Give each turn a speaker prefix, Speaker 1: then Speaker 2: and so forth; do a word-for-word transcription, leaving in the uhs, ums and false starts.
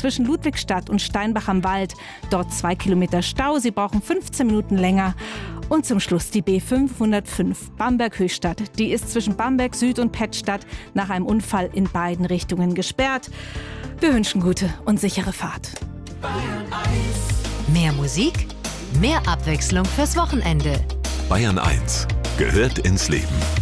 Speaker 1: zwischen Ludwigstadt und Steinbach am Wald. Dort zwei Kilometer Stau, Sie brauchen fünfzehn Minuten länger. Und zum Schluss die B fünfhundertfünf Bamberg-Höchstadt. Die ist zwischen Bamberg Süd und Pettstadt nach einem Unfall in beiden Richtungen gesperrt. Wir wünschen gute und sichere Fahrt.
Speaker 2: Mehr Musik, mehr Abwechslung fürs Wochenende.
Speaker 3: Bayern eins gehört ins Leben.